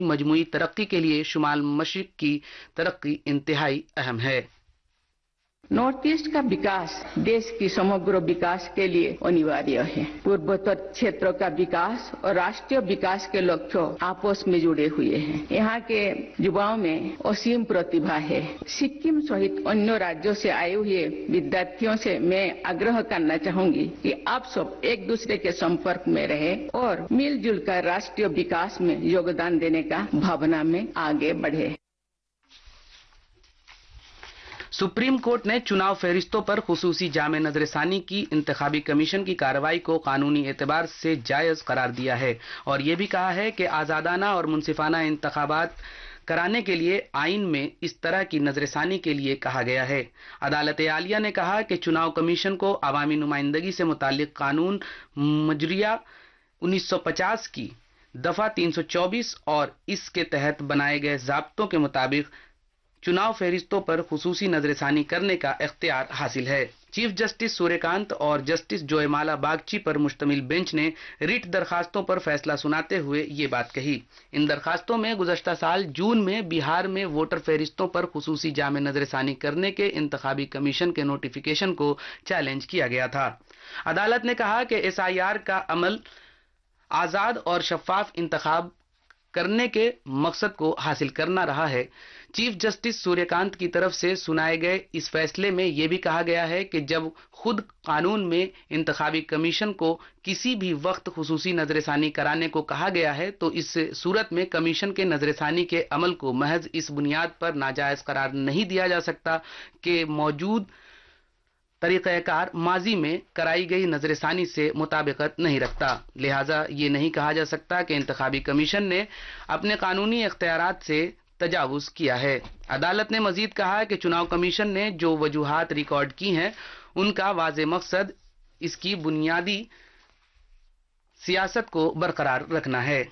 मजमूई तरक्की के लिए शुमाल मशरिक की तरक्की इंतहाई अहम है। नॉर्थ ईस्ट का विकास देश की समग्र विकास के लिए अनिवार्य है। पूर्वोत्तर क्षेत्रों का विकास और राष्ट्रीय विकास के लक्ष्यों आपस में जुड़े हुए हैं। यहाँ के युवाओं में असीम प्रतिभा है। सिक्किम सहित अन्य राज्यों से आए हुए विद्यार्थियों से मैं आग्रह करना चाहूंगी कि आप सब एक दूसरे के संपर्क में रहे और मिलजुल कर राष्ट्रीय विकास में योगदान देने का भावना में आगे बढ़े। सुप्रीम कोर्ट ने चुनाव फहरिस्तों पर खुसूसी जामे नजरसानी की इंतखाबी कमीशन की कार्रवाई को कानूनी एतबार से जायज करार दिया है और ये भी कहा है कि आजादाना और मुनसिफाना इंतखाबात कराने के लिए आइन में इस तरह की नजरसानी के लिए कहा गया है। अदालत आलिया ने कहा कि चुनाव कमीशन को अवामी नुमाइंदगी से मुताल्लिक कानून मजरिया 1950 की दफा 324 और इसके तहत बनाए गए ज़ाब्तों के मुताबिक चुनाव फहरिस्तों पर खुसूसी नजरसानी करने का इख्तियार हासिल है। चीफ जस्टिस सूर्यकांत और जस्टिस जोयमाला बागची पर मुश्तमिल बेंच ने रिट दरखास्तों पर फैसला सुनाते हुए ये बात कही। इन दरखास्तों में गुज़श्ता साल जून में बिहार में वोटर फहरिस्तों पर खुसूसी जामे नजरसानी करने के इंतखाबी कमीशन के नोटिफिकेशन को चैलेंज किया गया था। अदालत ने कहा कि SIR का अमल आज़ाद और शफाफ इंतखाब करने के मकसद को हासिल करना रहा है। चीफ जस्टिस सूर्यकांत की तरफ से सुनाए गए इस फैसले में यह भी कहा गया है कि जब खुद कानून में इंतखाबी कमीशन को किसी भी वक्त खुसूसी नजरसानी कराने को कहा गया है तो इस सूरत में कमीशन के नजरसानी के अमल को महज इस बुनियाद पर नाजायज करार नहीं दिया जा सकता कि मौजूद तरीक़ाकार माजी में कराई गई नजरसानी से मुताबिकत नहीं रखता। लिहाजा ये नहीं कहा जा सकता कि इंतखाबी कमीशन ने अपने कानूनी इख्तियारात से तजावुज किया है। अदालत ने मजीद कहा कि चुनाव कमीशन ने जो वजूहात रिकॉर्ड की हैं उनका वाज़े मकसद इसकी बुनियादी सियासत को बरकरार रखना है।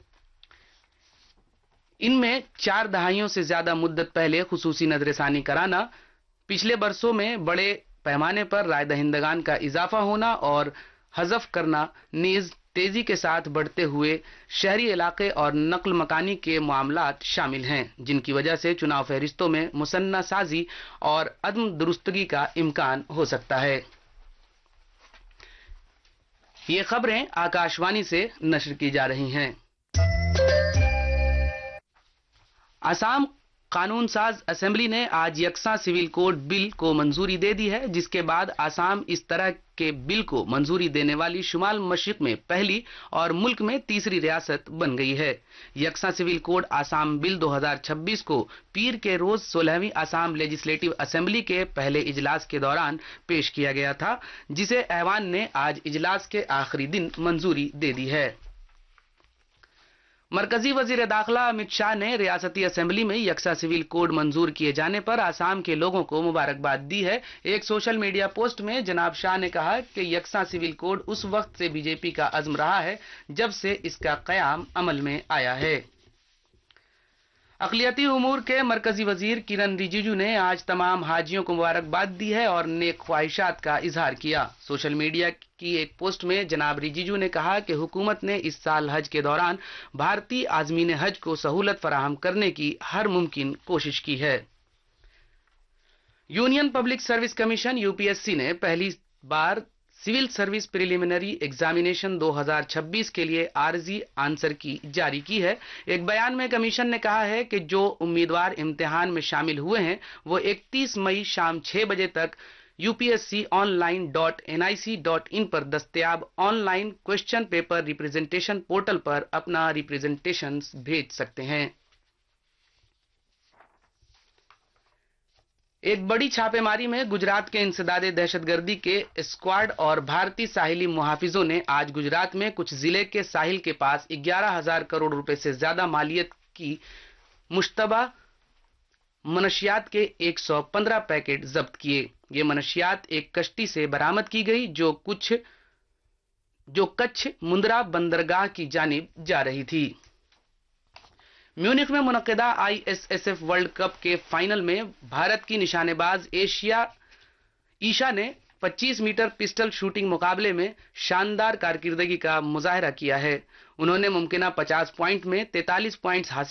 इनमें 4 दहाइयों से ज्यादा मुद्दत पहले खुसूसी नजरसानी कराना, पिछले बरसों में बड़े पैमाने पर राय दहिंदगान का इजाफा होना और हज़फ करना नीज तेजी के साथ बढ़ते हुए शहरी इलाके और नकल मकानी के मामलात शामिल हैं, जिनकी वजह से चुनाव फहरिस्तों में मुसन्ना साजी और अदम दुरुस्तगी का इम्कान हो सकता है। ये खबरें आकाशवाणी से नशर की जा रही हैं। असम कानून साज असेंबली ने आज यकसा सिविल कोड बिल को मंजूरी दे दी है, जिसके बाद असम इस तरह के बिल को मंजूरी देने वाली शुमाल मशरिक में पहली और मुल्क में तीसरी रियासत बन गई है। यकसा सिविल कोड असम बिल 2026 को पीर के रोज 16वीं असम लेजिस्लेटिव असेंबली के पहले इजलास के दौरान पेश किया गया था, जिसे ऐवान ने आज इजलास के आखिरी दिन मंजूरी दे दी है। मरकजी वजीर दाखिला अमित शाह ने रियासती असेंबली में यकसा सिविल कोड मंजूर किए जाने पर आसाम के लोगों को मुबारकबाद दी है। एक सोशल मीडिया पोस्ट में जनाब शाह ने कहा कि यकसा सिविल कोड उस वक्त से बीजेपी का अज़्म रहा है जब से इसका क़याम अमल में आया है। अक़लियती उमूर के मरकजी वजीर किरण रिजिजू ने आज तमाम हाजियों को मुबारकबाद दी है और नेक ख्वाहिशात का इजहार किया। सोशल मीडिया की एक पोस्ट में जनाब रिजिजू ने कहा कि हुकूमत ने इस साल हज के दौरान भारतीय आज़मीन हज को सहूलत फराहम करने की हर मुमकिन कोशिश की है। Union public service commission UPSC ने पहली बार सिविल सर्विस प्रिलिमिनरी एग्जामिनेशन 2026 के लिए आर्जी आंसर की जारी की है। एक बयान में कमीशन ने कहा है कि जो उम्मीदवार इम्तिहान में शामिल हुए हैं वो 31 मई शाम 6 बजे तक upsconline.nic.in पर दस्तयाब online question paper representation portal पर अपना रिप्रेजेंटेशन भेज सकते हैं। एक बड़ी छापेमारी में गुजरात के इंसदादे दहशतगर्दी के स्क्वाड और भारतीय साहिली मुहाफिजों ने आज गुजरात में कुछ जिले के साहिल के पास 11,000 करोड़ रुपए से ज्यादा मालियत की मुश्तबा मनशियात के 115 पैकेट जब्त किए। ये मनशियात एक कश्ती से बरामद की गई जो कच्छ मुंद्रा बंदरगाह की जानिब जा रही थी। म्यूनिख में मुनक्किदा ISSF वर्ल्ड कप के फाइनल में भारत की निशानेबाज ईशा ने 25 मीटर पिस्टल शूटिंग मुकाबले में शानदार कारकर्दगी का मुजाहरा किया है। उन्होंने मुमकिना 50 पॉइंट में 43 पॉइंट्स हासिल